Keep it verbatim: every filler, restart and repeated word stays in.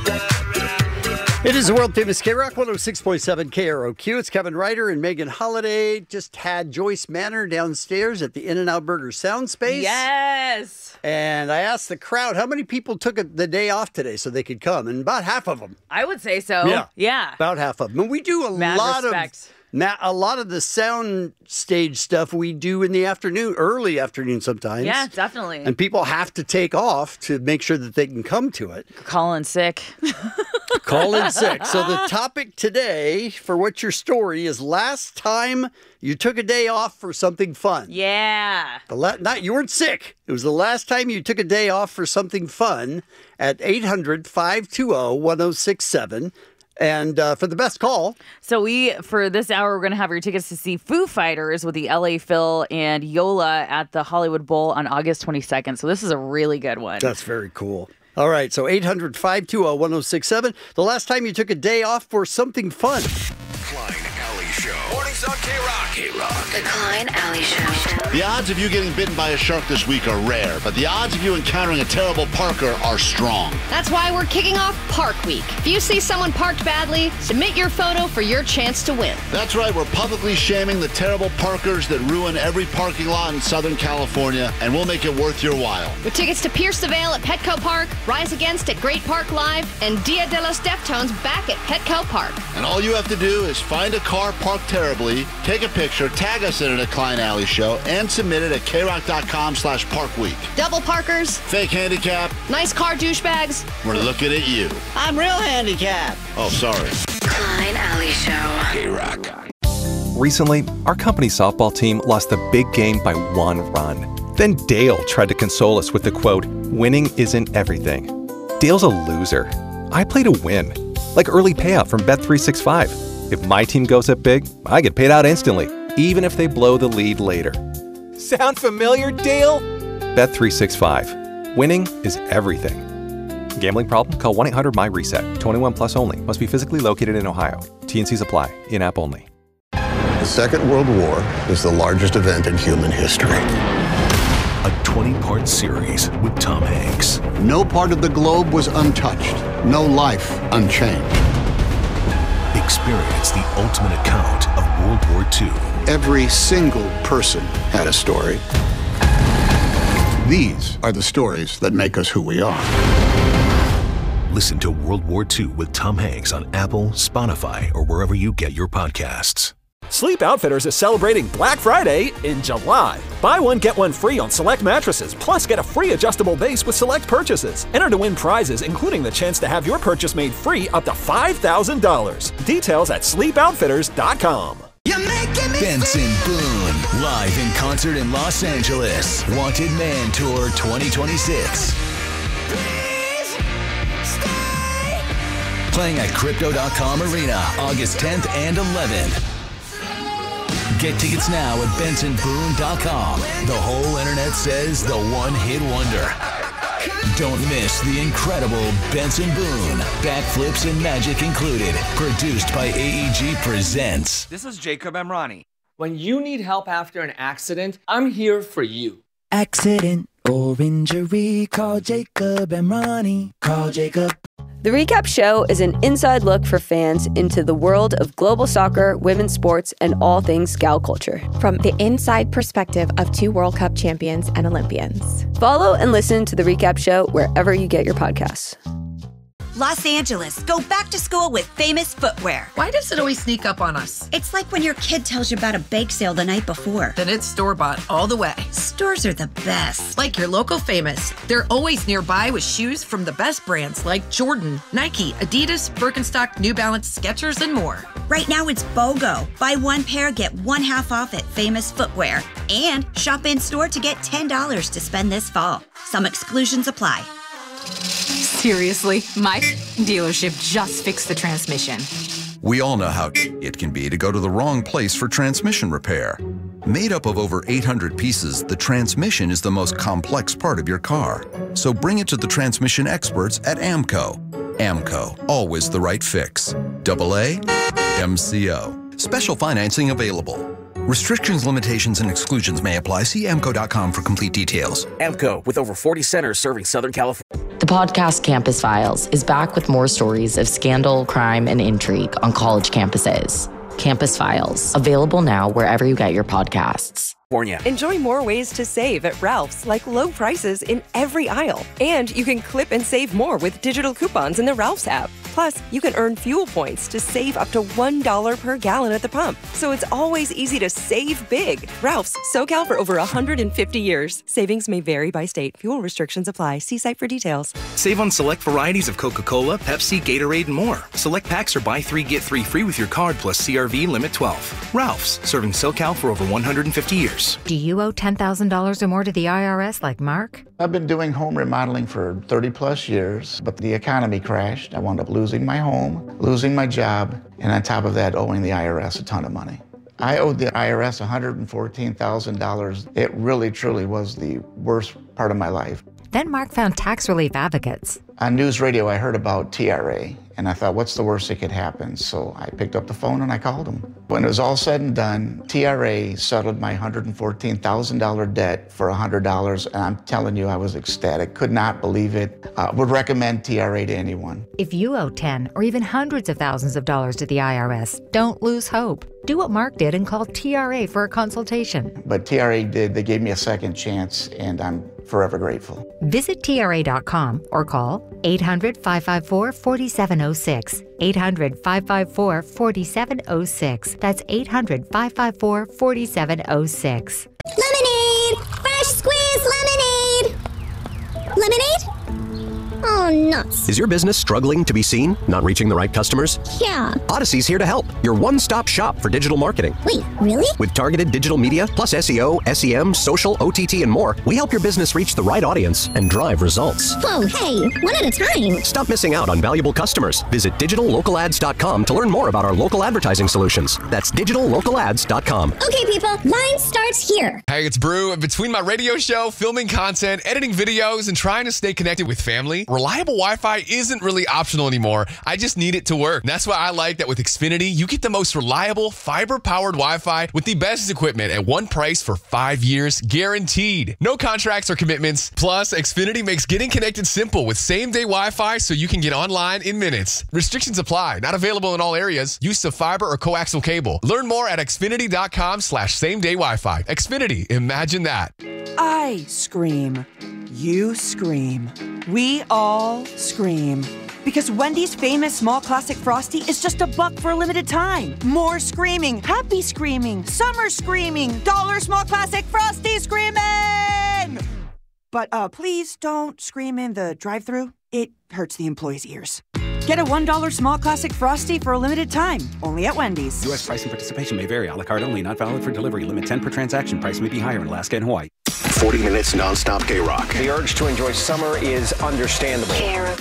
It is the world famous K-Rock one oh six point seven K R O Q. It's Kevin Ryder and Megan Holiday. Just had Joyce Manor downstairs at the In-N-Out Burger Sound Space. Yes. And I asked the crowd how many people took the day off today so they could come, and about half of them. I would say so. Yeah. Yeah. About half of them. And we do a Mad lot respect. of Matt, a lot of the sound stage stuff we do in the afternoon, early afternoon sometimes. Yeah, definitely. And people have to take off to make sure that they can come to it. Call in sick. Call in sick. So the topic today for What's Your Story is last time you took a day off for something fun. Yeah. The la- not you weren't sick. It was the last time you took a day off for something fun at eight hundred, five two zero, one zero six seven. And uh, for the best call. So we, for this hour, we're going to have your tickets to see Foo Fighters with the L A Phil and Yola at the Hollywood Bowl on August twenty-second. So this is a really good one. That's very cool. All right, so eight hundred, five two zero, one zero six seven. The last time you took a day off for something fun. Klein Alley Show. Mornings on K-Rock. K-Rock. The Klein Alley Show. The odds of you getting bitten by a shark this week are rare, but the odds of you encountering a terrible parker are strong. That's why we're kicking off Park Week. If you see someone parked badly, submit your photo for your chance to win. That's right, we're publicly shaming the terrible parkers that ruin every parking lot in Southern California, and we'll make it worth your while. With tickets to Pierce the Veil at Petco Park, Rise Against at Great Park Live, and Dia de los Deftones back at Petco Park. And all you have to do is find a car parked terribly, take a picture, tag us in it at Klein Alley Show, and submit it at krock.com slash parkweek. Double parkers, Fake handicap, nice car douchebags. we're looking at you. I'm real handicapped. Oh, sorry. Klein Alley Show. K-Rock. Recently, our company's softball team lost the big game by one run. Then Dale tried to console us with the quote, "Winning isn't everything." Dale's a loser. I play to win. Like early payout from Bet three sixty-five. If my team goes up big, I get paid out instantly, even if they blow the lead later. Sound familiar, Dale? Bet three sixty-five. Winning is everything. Gambling problem? Call one eight hundred M Y reset. twenty-one plus only. Must be physically located in Ohio. T N Cs apply. In-app only. The Second World War is the largest event in human history. A twenty-part series with Tom Hanks. No part of the globe was untouched. No life unchanged. Experience the ultimate account of World War Two. Every single person had a story. These are the stories that make us who we are. Listen to World War Two with Tom Hanks on Apple, Spotify, or wherever you get your podcasts. Sleep Outfitters is celebrating Black Friday in July. Buy one, get one free on select mattresses, plus get a free adjustable base with select purchases. Enter to win prizes, including the chance to have your purchase made free up to five thousand dollars. Details at sleep outfitters dot com. Benson Boone, live in concert in Los Angeles. Wanted Man Tour twenty twenty-six. Playing at Crypto dot com Arena, August tenth and eleventh. Get tickets now at Benson Boone dot com. The whole internet says the one-hit wonder. Don't miss the incredible Benson Boone. Backflips and magic included. Produced by A E G Presents. This is Jacob Emrani. When you need help after an accident, I'm here for you. Accident or injury, call Jacob Emrani. Call Jacob. The Recap Show is an inside look for fans into the world of global soccer, women's sports, and all things gal culture. From the inside perspective of two World Cup champions and Olympians. Follow and listen to The Recap Show wherever you get your podcasts. Los Angeles, go back to school with Famous Footwear. Why does it always sneak up on us? It's like when your kid tells you about a bake sale the night before. Then it's store-bought all the way. Stores are the best. Like your local Famous. They're always nearby with shoes from the best brands like Jordan, Nike, Adidas, Birkenstock, New Balance, Skechers, and more. Right now it's BOGO. Buy one pair, get one half off at Famous Footwear. And shop in-store to get ten dollars to spend this fall. Some exclusions apply. Seriously, my dealership just fixed the transmission. We all know how it can be to go to the wrong place for transmission repair. Made up of over eight hundred pieces, the transmission is the most complex part of your car. So bring it to the transmission experts at AMCO. AMCO, always the right fix. Double A, M C O. Special financing available. Restrictions, limitations, and exclusions may apply. See A M C O dot com for complete details. AMCO, with over forty centers serving Southern California. The podcast Campus Files is back with more stories of scandal, crime, and intrigue on college campuses. Campus Files, available now wherever you get your podcasts. Enjoy more ways to save at Ralph's, like low prices in every aisle. And you can clip and save more with digital coupons in the Ralph's app. Plus, you can earn fuel points to save up to one dollar per gallon at the pump. So it's always easy to save big. Ralph's, SoCal for over one hundred fifty years. Savings may vary by state. Fuel restrictions apply. See site for details. Save on select varieties of Coca-Cola, Pepsi, Gatorade, and more. Select packs are buy three, get three free with your card plus C R V limit twelve. Ralph's, serving SoCal for over one hundred fifty years. Do you owe ten thousand dollars or more to the I R S like Mark? I've been doing home remodeling for thirty plus years, but the economy crashed. I wound up losing my home, losing my job, and on top of that, owing the I R S a ton of money. I owed the I R S one hundred fourteen thousand dollars. It really, truly was the worst part of my life. Then Mark found tax relief advocates. On news radio, I heard about T R A, and I thought, what's the worst that could happen? So I picked up the phone and I called them. When it was all said and done, T R A settled my one hundred fourteen thousand dollars debt for one hundred dollars, and I'm telling you, I was ecstatic. Could not believe it. Uh, would recommend T R A to anyone. If you owe ten or even hundreds of thousands of dollars to the I R S, don't lose hope. Do what Mark did and call T R A for a consultation. But T R A did. They gave me a second chance, and I'm forever grateful. Visit T R A dot com or call eight hundred, five five four, four seven zero six. eight hundred, five five four, four seven zero six. That's eight hundred, five five four, four seven zero six. Lemonade! Fresh squeezed lemonade! Lemonade? Oh, nuts. Is your business struggling to be seen? Not reaching the right customers? Yeah. Odyssey's here to help. Your one-stop shop for digital marketing. Wait, really? With targeted digital media, plus S E O, S E M, social, O T T, and more, we help your business reach the right audience and drive results. Whoa, hey, one at a time. Stop missing out on valuable customers. Visit digital local ads dot com to learn more about our local advertising solutions. That's digital local ads dot com. Okay, people, line starts here. Hey, it's Brew. Between my radio show, filming content, editing videos, and trying to stay connected with family, reliable Wi-Fi isn't really optional anymore. I just need it to work. And that's why I like that with Xfinity, you get the most reliable, fiber-powered Wi-Fi with the best equipment at one price for five years, guaranteed. No contracts or commitments. Plus, Xfinity makes getting connected simple with same-day Wi-Fi so you can get online in minutes. Restrictions apply. Not available in all areas. Use of fiber or coaxial cable. Learn more at xfinity dot com slash same-day Wi-Fi. Xfinity. Imagine that. I scream. You scream. We all scream. Because Wendy's famous small classic Frosty is just a buck for a limited time. More screaming, happy screaming, summer screaming, dollar small classic Frosty screaming! But uh, please don't scream in the drive-thru. It hurts the employees' ears. Get a one dollar small classic Frosty for a limited time, only at Wendy's. U S price and participation may vary. A la carte only, not valid for delivery. Limit ten per transaction. Price may be higher in Alaska and Hawaii. forty minutes nonstop K-Rock. The urge to enjoy summer is understandable.